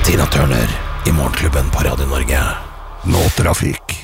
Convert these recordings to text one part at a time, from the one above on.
Tina Turner I Morgenklubben på Radio Norge. Nå trafikk.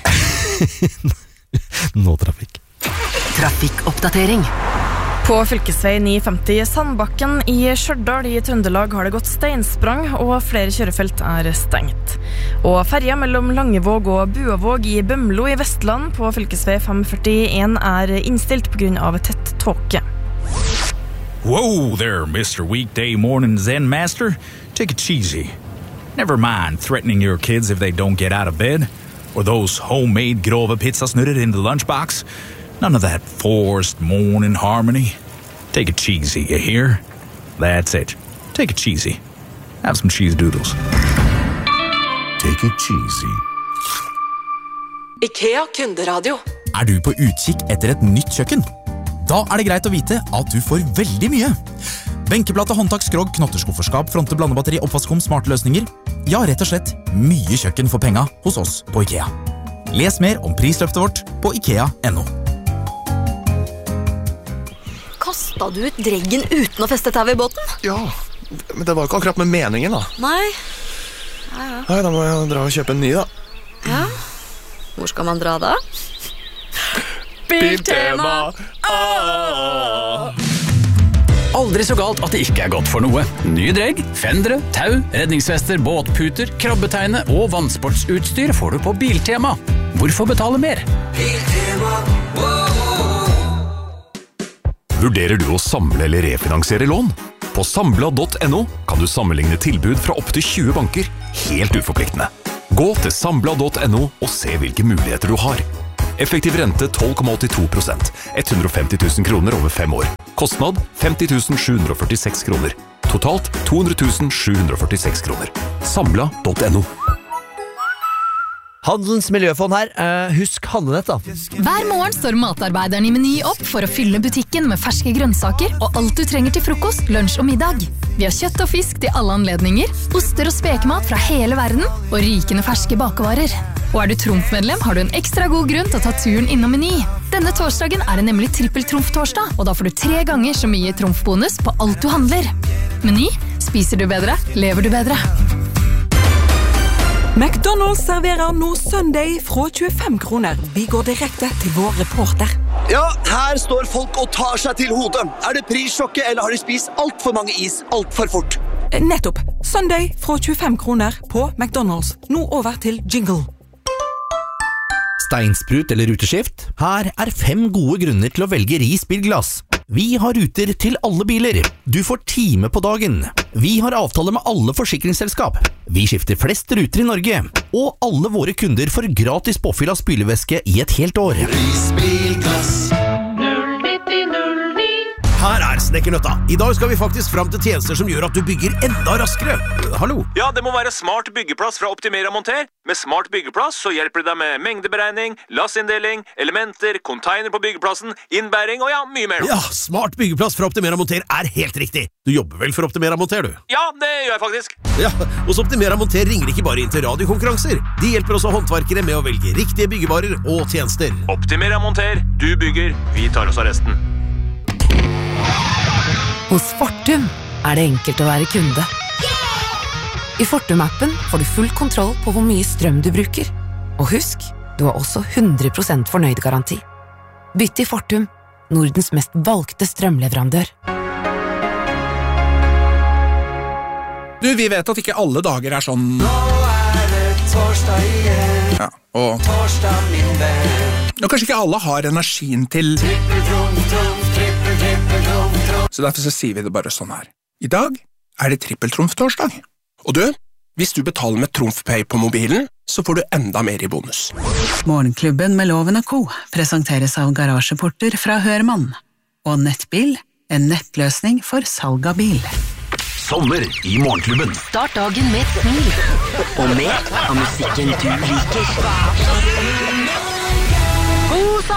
Nå trafikk. Trafikkoppdatering. På fylkesvei 950 Sandbakken I Stjørdal I Trøndelag har det gått steinsprang, og flere kjørefelt stengt. Og ferja mellom Langevåg og Buavåg I Bømlo I Vestland på fylkesvei 541 innstilt på grunn av tett tåke. Whoa there, Mr. Weekday Morning Zen Master. Take it cheesy. Never mind threatening your kids if they don't get out of bed, or those homemade grove pizzasnurrer in the lunchbox. None of that forced morning harmony. Take it cheesy, you hear? That's it. Take it cheesy. Have some cheese doodles. Take it cheesy. IKEA kunderadio. Du på utkikk etter et nytt kjøkken? Da det greit å vite at du får veldig mye. Benkeplate, håndtak, skrog, knotterskufferskap, fronte, blandebatteri, oppvaskom, smarte løsninger. Ja, rett og slett mye kjøkken for penga hos oss på IKEA. Les mer om prisløftet vårt på IKEA.no. Kastet du ut dreggen uten å feste tau I båten? Ja, men det var jo ikke akkurat med meningen da. Nei. Nei, da må jeg dra og kjøpe en ny da. Ja. Hvor skal man dra da? Biltema! Aldri så galt at det ikke godt for noe. Nye dregg, fendere, tau, redningsvester, båtputer, krabbeteine og vannsportsutstyr får du på Biltema. Hvorfor betale mer? Biltema, Vurderer du å samle eller refinansiere lån? På Sambla.no kan du sammenligne tilbud fra opp til 20 banker, helt uforpliktende. Gå til Sambla.no og se hvilke muligheter du har. Effektiv rente 12,82%, 150 000 kroner over 5 år. Kostnad 50 746 kroner. Totalt 200 746 kroner. Sambla.no. Handelens miljøfond her. Husk handlenett da. Hver morgen står matarbeideren I Meny opp for å fylle butikken med ferske grønnsaker og alt du trenger til frokost, lunsj og middag. Vi har kjøtt og fisk til alle anledninger, oster og spekemat fra hele verden og rikende ferske bakevarer. Og du Trumf-medlem, har du en ekstra god grunn til å ta turen innom Meny. Denne torsdagen det nemlig trippel-Trumf-torsdag, og da får du 3 ganger så mye Trumf-bonus på alt du handler. Meny, spiser du bedre, lever du bedre. McDonald's serverer nå Sunday fra 25 kroner. Vi går direkte til vår reporter. Ja, her står folk og tar seg til hodet. Det prissjokket, eller har de spist alt for mange is, alt for fort? Nettopp. Sunday fra 25 kroner på McDonald's. Nå over til jingle. Steinsprut eller ruteskift? Her 5 gode grunner til å velge Ris bilglass. Vi har ruter til alle biler. Du får time på dagen. Vi har avtale med alle forsikringsselskap. Vi skifter flest ruter I Norge. Og alle våre kunder får gratis påfyll av spylevæske I et helt år. Ris bilglass. Her Snekkernøtta. I dag skal vi faktisk fram til tjenester som gjør at du bygger enda raskere. Hallo? Ja, det må være smart byggeplass fra Optimera Monter. Med smart byggeplass så hjelper det deg med mengdeberegning, lassinndeling, elementer, container på byggeplassen, innbæring og ja, mye mer. Ja, smart byggeplass fra Optimera Monter helt riktig. Du jobber vel for Optimera Monter, du? Ja, det gjør jeg faktisk. Ja, hos Optimera Monter ringer ikke bare inn til radiokonkurranser. De hjelper også håndverkere med å velge riktige byggevarer og tjenester. Optimera Monter, du bygger, vi tar oss av resten. Hos Fortum det enkelt å være kunde. I Fortum-appen får du full kontroll på hvor mye strøm du bruker. Og husk, du har også 100% fornøyd-garanti. Bytt til Fortum, Nordens mest valgte strømleverandør. Du, vi vet at ikke alle dager sånn. Nå det torsdag igjen. Ja, og torsdag min venn. Og kanskje ikke alle har energien til Så derfor så sier vi det bare sånn her. I dag det trippel-Trumf-torsdag. Og du, hvis du betaler med TrumfPay på mobilen, så får du enda mer I bonus. Morgenklubben med Loven & Co. presenteres av garasjeporter fra Hørmann. Og Nettbil, en nettløsning for salg av bil. Sommer I Morgenklubben. Start dagen med et smil. Og med av musikken du liker.